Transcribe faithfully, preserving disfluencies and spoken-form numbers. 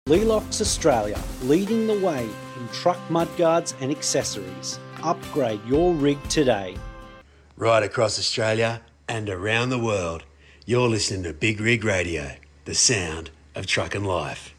Lelox Australia, leading the way in truck mudguards and accessories. Upgrade your rig today. Right across Australia and around the world, you're listening to Big Rig Radio, the sound of trucking life.